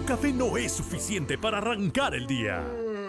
café no es suficiente para arrancar el día.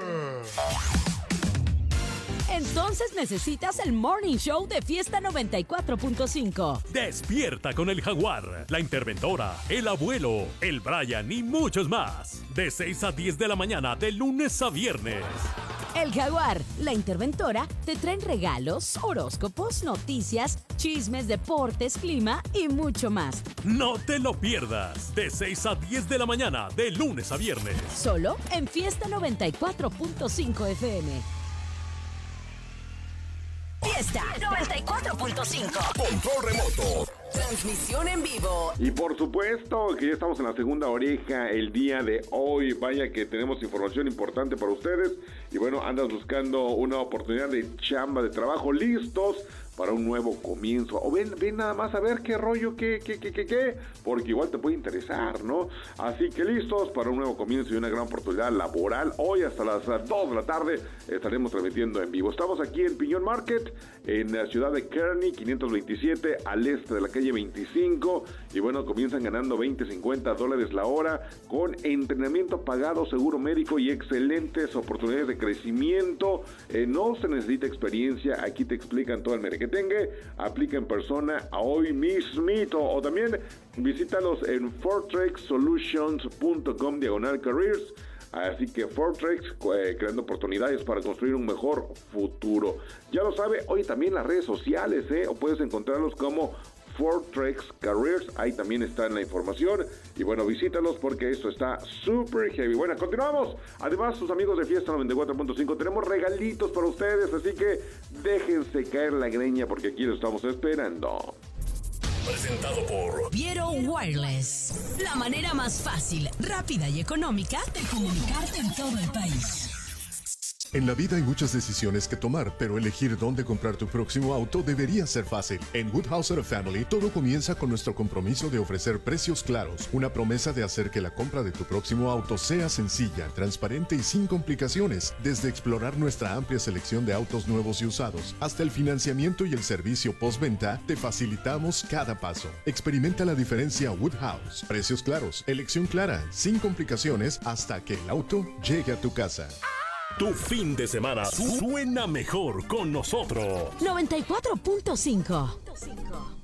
Entonces necesitas el Morning Show de Fiesta 94.5. Despierta con el Jaguar, la Interventora, el Abuelo, el Brian y muchos más. De 6 a 10 de la mañana, de lunes a viernes. El Jaguar, la Interventora, te traen regalos, horóscopos, noticias, chismes, deportes, clima y mucho más. No te lo pierdas. De 6 a 10 de la mañana, de lunes a viernes. Solo en Fiesta 94.5 FM. Fiesta 94.5. Control remoto. Transmisión en vivo. Y por supuesto que ya estamos en la segunda oreja el día de hoy. Vaya que tenemos información importante para ustedes. Y bueno, andas buscando una oportunidad de chamba, de trabajo, listos para un nuevo comienzo. O ven nada más a ver qué rollo, qué, porque igual te puede interesar, ¿no? Así que listos para un nuevo comienzo y una gran oportunidad laboral. Hoy hasta las 2 de la tarde estaremos transmitiendo en vivo. Estamos aquí en Piñón Market, en la ciudad de Kearney, 527 al este de la calle 25. Y bueno, comienzan ganando $20-50 la hora con entrenamiento pagado, seguro médico y excelentes oportunidades de crecimiento. No se necesita experiencia, aquí te explican todo el merequetengue. Aplica en persona a hoy mismito, o también visítalos en fortrexsolutions.com/careers. Así que Fortrex, creando oportunidades para construir un mejor futuro. Ya lo sabe, hoy también las redes sociales, o puedes encontrarlos como Fortrex Careers, ahí también está en la información. Y bueno, visítalos porque esto está súper heavy. Bueno, continuamos. Además, sus amigos de Fiesta 94.5, tenemos regalitos para ustedes, así que déjense caer la greña porque aquí lo estamos esperando. Presentado por Viero Wireless. La manera más fácil, rápida y económica de comunicarte en todo el país. En la vida hay muchas decisiones que tomar, pero elegir dónde comprar tu próximo auto debería ser fácil. En Woodhouse Auto Family, todo comienza con nuestro compromiso de ofrecer precios claros, una promesa de hacer que la compra de tu próximo auto sea sencilla, transparente y sin complicaciones, desde explorar nuestra amplia selección de autos nuevos y usados, hasta el financiamiento y el servicio postventa, te facilitamos cada paso. Experimenta la diferencia Woodhouse. Precios claros, elección clara, sin complicaciones, hasta que el auto llegue a tu casa. Tu fin de semana suena mejor con nosotros. 94.5.